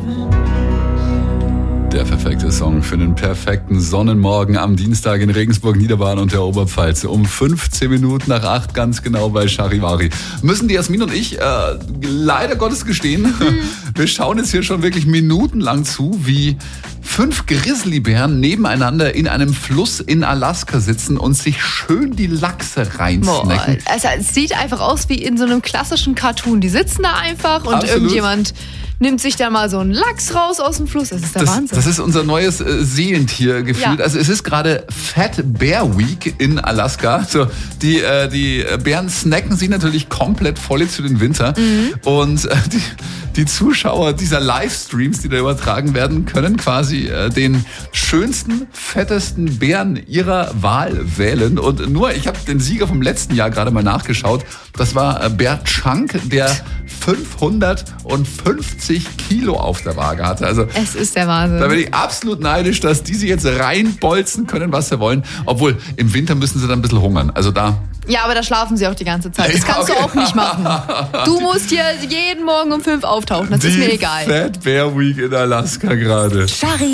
Der perfekte Song für einen perfekten Sonnenmorgen am Dienstag in Regensburg, Niederbayern und der Oberpfalz. Um 15 Minuten nach 8 ganz genau bei Charivari. Müssen die Jasmin und ich leider Gottes gestehen, wir schauen jetzt hier schon wirklich minutenlang zu, wie 5 Grizzlybären nebeneinander in einem Fluss in Alaska sitzen und sich schön die Lachse reinsnacken. Also, es sieht einfach aus wie in so einem klassischen Cartoon. Die sitzen da einfach und Absolut. Irgendjemand nimmt sich dann mal so einen Lachs raus aus dem Fluss. Das ist der Wahnsinn. Das ist unser neues Seelentier gefühlt. Ja. Also es ist gerade Fat Bear Week in Alaska. So, die Bären snacken sich natürlich komplett voll zu den Winter. Und die Zuschauer dieser Livestreams, die da übertragen werden, können quasi den schönsten, fettesten Bären ihrer Wahl wählen. Und ich habe den Sieger vom letzten Jahr gerade mal nachgeschaut. Das war Bär Chunk, der 550 Kilo auf der Waage hatte. Also Es ist der Wahnsinn. da bin ich absolut neidisch, dass die sich jetzt reinbolzen können, was sie wollen. Obwohl, im Winter müssen sie dann ein bisschen hungern. Also da... Ja, aber da schlafen sie auch die ganze Zeit. Das Ja, kannst okay. du auch nicht machen. Du musst hier jeden Morgen um 5 auftauchen. Das ist mir egal. Fat Bear Week in Alaska gerade.